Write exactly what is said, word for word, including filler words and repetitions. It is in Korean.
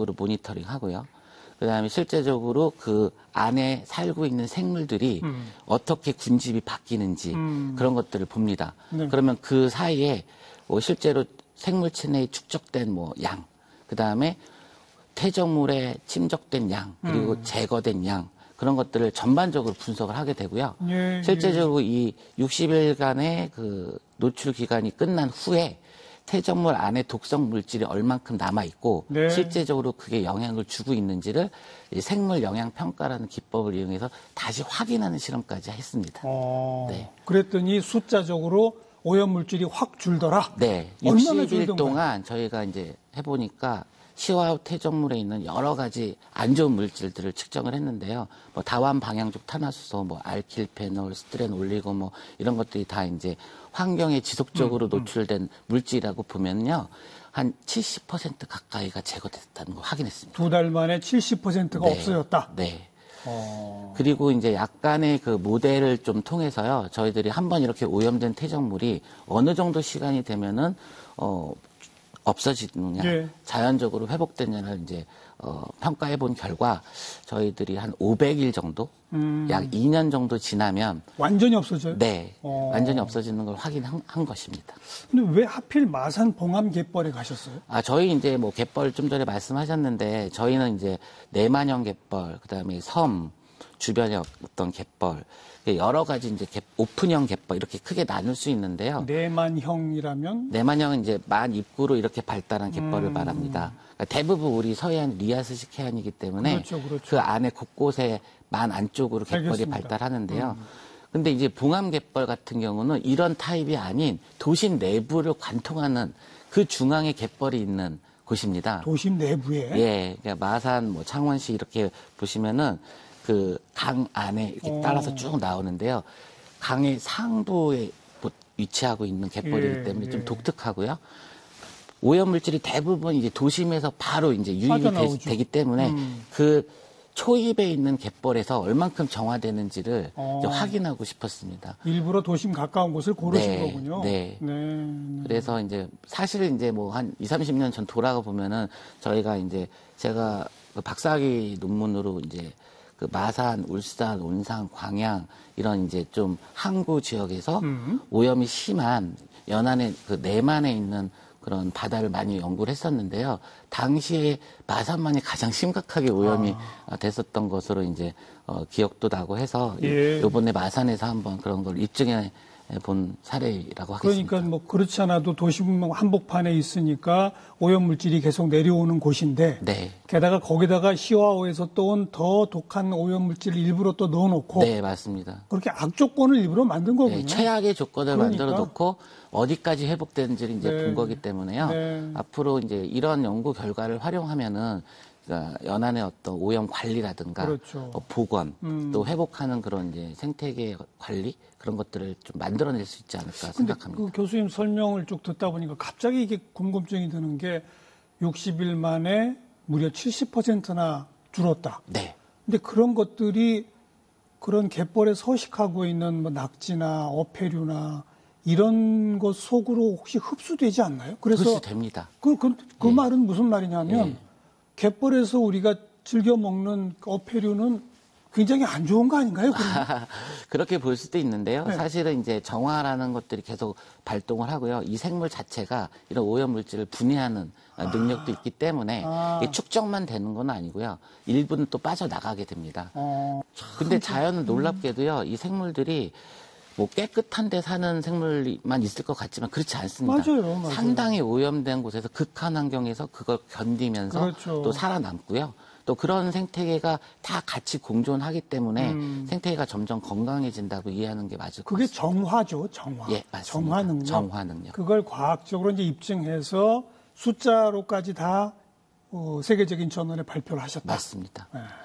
지속적으로 모니터링 하고요. 그 다음에 실제적으로 그 안에 살고 있는 생물들이 음. 어떻게 군집이 바뀌는지 음. 그런 것들을 봅니다. 네. 그러면 그 사이에 뭐 실제로 생물체 내에 축적된 뭐 양, 그 다음에 퇴적물에 침적된 양, 그리고 음. 제거된 양, 그런 것들을 전반적으로 분석을 하게 되고요. 예, 실제적으로 예. 이 육십 일간의 그 노출 기간이 끝난 후에 퇴적물 안에 독성 물질이 얼만큼 남아있고 네. 실제적으로 그게 영향을 주고 있는지를 생물 영양 평가라는 기법을 이용해서 다시 확인하는 실험까지 했습니다. 어, 네. 그랬더니 숫자적으로 오염물질이 확 줄더라? 네. 육십 일 동안 저희가 이제 해보니까 시와 퇴적물에 있는 여러 가지 안 좋은 물질들을 측정을 했는데요. 뭐 다환 방향족 탄화수소, 뭐 알킬페놀, 스트렌 올리고 뭐 이런 것들이 다 이제 환경에 지속적으로 음, 음. 노출된 물질이라고 보면요. 한 칠십 퍼센트 가까이가 제거됐다는 걸 확인했습니다. 두 달 만에 칠십 퍼센트가 네, 없어졌다? 네. 어... 그리고 이제 약간의 그 모델을 좀 통해서요. 저희들이 한번 이렇게 오염된 퇴적물이 어느 정도 시간이 되면은, 어, 없어지느냐, 예. 자연적으로 회복되느냐를 이제 어, 평가해 본 결과 저희들이 한 오백 일 정도, 음. 약 이 년 정도 지나면 완전히 없어져요? 네, 어. 완전히 없어지는 걸 확인한 한 것입니다. 근데 왜 하필 마산 봉암 갯벌에 가셨어요? 아, 저희 이제 뭐 갯벌 좀 전에 말씀하셨는데 저희는 이제 내만형 갯벌, 그다음에 섬 주변의 어떤 갯벌, 여러 가지 이제 갯, 오픈형 갯벌 이렇게 크게 나눌 수 있는데요. 내만형이라면? 내만형은 이제 만 입구로 이렇게 발달한 갯벌을 음. 말합니다. 그러니까 대부분 우리 서해안 리아스식 해안이기 때문에 그렇죠, 그렇죠. 그 안에 곳곳에 만 안쪽으로 갯벌이 알겠습니다. 발달하는데요. 음. 근데 이제 봉암 갯벌 같은 경우는 이런 타입이 아닌 도심 내부를 관통하는 그 중앙에 갯벌이 있는 곳입니다. 도심 내부에? 예, 그러니까 마산, 뭐 창원시 이렇게 보시면은 그 강 안에 이렇게 따라서 쭉 나오는데요. 강의 상부에 위치하고 있는 갯벌이기 예, 때문에 예. 좀 독특하고요. 오염물질이 대부분 이제 도심에서 바로 이제 유입이 되, 되기 때문에 음. 그 초입에 있는 갯벌에서 얼만큼 정화되는지를 어. 이제 확인하고 싶었습니다. 일부러 도심 가까운 곳을 고르신 네, 거군요. 네. 네. 그래서 이제 사실 이제 뭐 한 이삼십 년 전 돌아가 보면은 저희가 이제 제가 그 박사학위 논문으로 이제 그 마산, 울산, 온산, 광양 이런 이제 좀 항구 지역에서 음. 오염이 심한 연안의 그 내만에 있는 그런 바다를 많이 연구를 했었는데요. 당시에 마산만이 가장 심각하게 오염이 아. 됐었던 것으로 이제 어, 기억도 나고 해서 예. 이번에 마산에서 한번 그런 걸 입증해 본 사례라고 하겠습니다. 그러니까 뭐 그렇지 않아도 도심 한복판에 있으니까 오염물질이 계속 내려오는 곳인데 네. 게다가 거기다가 시화호에서 또 온 더 독한 오염물질을 일부러 또 넣어놓고 네, 맞습니다. 그렇게 악조건을 일부러 만든 거군요. 네, 최악의 조건을 그러니까. 만들어 놓고 어디까지 회복되는지를 이제 네. 본 거기 때문에요. 네. 앞으로 이제 이런 연구 결과를 활용하면은 그러니까 연안의 어떤 오염 관리라든가 그렇죠. 어, 보건 음. 또 회복하는 그런 이제 생태계 관리 그런 것들을 좀 만들어낼 수 있지 않을까 생각합니다. 그 교수님 설명을 쭉 듣다 보니까 갑자기 이게 궁금증이 드는 게 육십 일 만에 무려 칠십 퍼센트나 줄었다. 네. 근데 그런 것들이 그런 갯벌에 서식하고 있는 뭐 낙지나 어패류나 이런 것 속으로 혹시 흡수되지 않나요? 그래서 흡수됩니다. 그, 그, 그 네. 말은 무슨 말이냐면 네. 갯벌에서 우리가 즐겨 먹는 어패류는 굉장히 안 좋은 거 아닌가요? 그렇게 볼 수도 있는데요. 네. 사실은 이제 정화라는 것들이 계속 발동을 하고요. 이 생물 자체가 이런 오염 물질을 분해하는 아. 능력도 있기 때문에 아. 축적만 되는 건 아니고요. 일부는 또 빠져나가게 됩니다. 어. 근데 자연은 놀랍게도요. 이 생물들이 뭐 깨끗한 데 사는 생물만 있을 것 같지만 그렇지 않습니다. 맞아요, 맞아요. 상당히 오염된 곳에서 극한 환경에서 그걸 견디면서 그렇죠. 또 살아남고요. 또 그런 생태계가 다 같이 공존하기 때문에 음. 생태계가 점점 건강해진다고 이해하는 게 맞을 것 그게 같습니다. 정화죠, 정화. 예, 맞습니다. 정화 능력. 정화 능력. 그걸 과학적으로 이제 입증해서 숫자로까지 다 어, 세계적인 저널에 발표를 하셨다. 맞습니다. 네.